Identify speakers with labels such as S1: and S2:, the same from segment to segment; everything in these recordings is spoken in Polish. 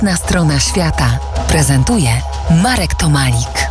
S1: Jasna strona świata prezentuje Marek Tomalik.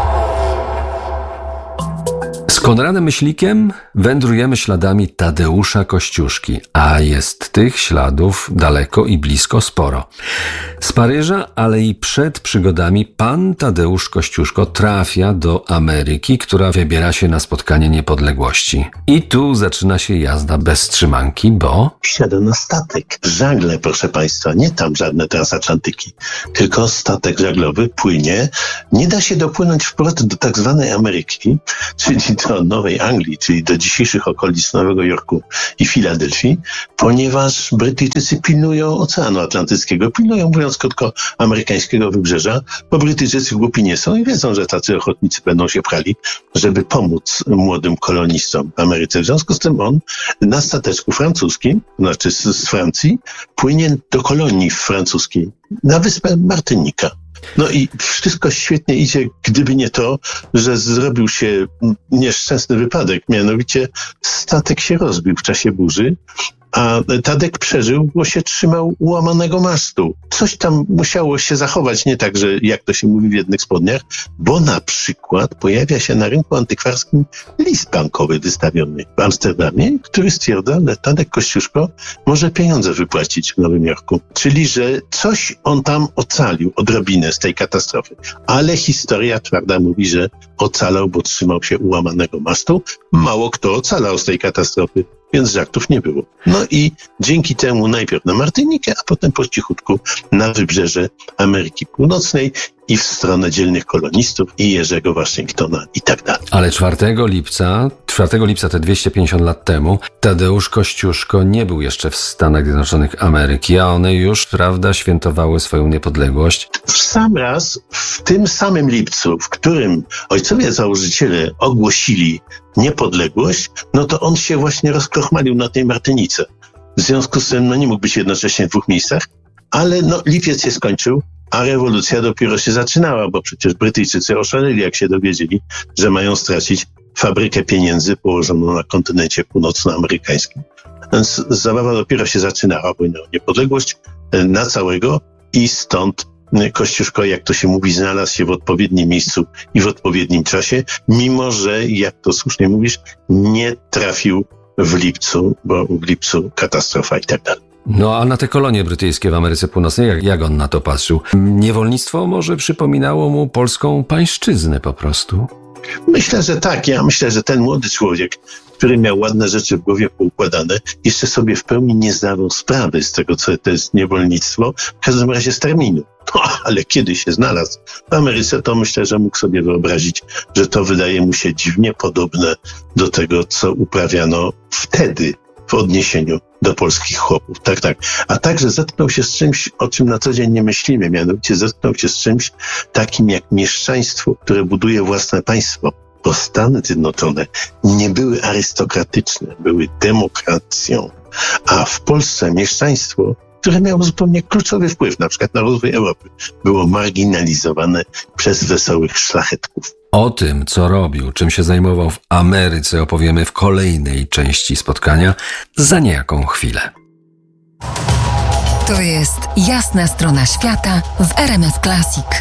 S2: Z Konradem Myślikiem wędrujemy śladami Tadeusza Kościuszki, a jest tych śladów daleko i blisko sporo. Z Paryża, ale i przed przygodami pan Tadeusz Kościuszko trafia do Ameryki, która wybiera się na spotkanie niepodległości. I tu zaczyna się jazda bez trzymanki, bo...
S3: Wsiada na statek. Żagle, proszę państwa, nie tam żadne transatlantyki, tylko statek żaglowy płynie. Nie da się dopłynąć wprost do tak zwanej Ameryki, czyli do Nowej Anglii, czyli do dzisiejszych okolic Nowego Jorku i Filadelfii, ponieważ Brytyjczycy pilnują Oceanu Atlantyckiego, pilnują, mówiąc krótko, amerykańskiego wybrzeża, bo Brytyjczycy głupi nie są i wiedzą, że tacy ochotnicy będą się prali, żeby pomóc młodym kolonistom w Ameryce. W związku z tym on na stateczku francuskim, znaczy z Francji, płynie do kolonii francuskiej, na wyspę Martynika. No i wszystko świetnie idzie, gdyby nie to, że zrobił się nieszczęsny wypadek. Mianowicie statek się rozbił w czasie burzy, a Tadek przeżył, bo się trzymał ułamanego mastu. Coś tam musiało się zachować, nie tak, że jak to się mówi w jednych spodniach, bo na przykład pojawia się na rynku antykwarskim list bankowy wystawiony w Amsterdamie, który stwierdza, że Tadek Kościuszko może pieniądze wypłacić w Nowym Jorku. Czyli, że coś on tam ocalił odrobinę z tej katastrofy. Ale historia twarda mówi, że ocalał, bo trzymał się ułamanego mastu. Mało kto ocalał z tej katastrofy, więc żartów nie było. No i dzięki temu najpierw na Martynikę, a potem po cichutku na wybrzeże Ameryki Północnej i w stronę dzielnych kolonistów i Jerzego Waszyngtona i tak dalej.
S2: Ale 4 lipca te 250 lat temu, Tadeusz Kościuszko nie był jeszcze w Stanach Zjednoczonych Ameryki, a one już, prawda, świętowały swoją niepodległość.
S3: W sam raz, w tym samym lipcu, w którym ojcowie założyciele ogłosili niepodległość, no to on się właśnie rozkrochmalił na tej Martynice. W związku z tym, nie mógł być jednocześnie w dwóch miejscach, ale lipiec się skończył, a rewolucja dopiero się zaczynała, bo przecież Brytyjczycy oszaleli, jak się dowiedzieli, że mają stracić fabrykę pieniędzy położoną na kontynencie północnoamerykańskim. Więc zabawa dopiero się zaczynała, wojna o niepodległość na całego i stąd Kościuszko, jak to się mówi, znalazł się w odpowiednim miejscu i w odpowiednim czasie, mimo że, jak to słusznie mówisz, nie trafił w lipcu, bo w lipcu katastrofa i tak dalej.
S2: No a na te kolonie brytyjskie w Ameryce Północnej, jak on na to patrzył? Niewolnictwo może przypominało mu polską pańszczyznę po prostu?
S3: Myślę, że tak. Ja myślę, że ten młody człowiek, który miał ładne rzeczy w głowie poukładane, jeszcze sobie w pełni nie zdawał sprawy z tego, co to jest niewolnictwo, w każdym razie z terminu. Ale kiedy się znalazł w Ameryce, to myślę, że mógł sobie wyobrazić, że to wydaje mu się dziwnie podobne do tego, co uprawiano wtedy w odniesieniu do polskich chłopów. Tak. A także zetknął się z czymś, o czym na co dzień nie myślimy, mianowicie zetknął się z czymś takim jak mieszczaństwo, które buduje własne państwo. Bo Stany Zjednoczone nie były arystokratyczne, były demokracją. A w Polsce mieszczaństwo, które miało zupełnie kluczowy wpływ na przykład na rozwój Europy, było marginalizowane przez wesołych szlachetków.
S2: O tym, co robił, czym się zajmował w Ameryce, opowiemy w kolejnej części spotkania za niejaką chwilę.
S1: To jest Jasna strona świata w RMF Classic.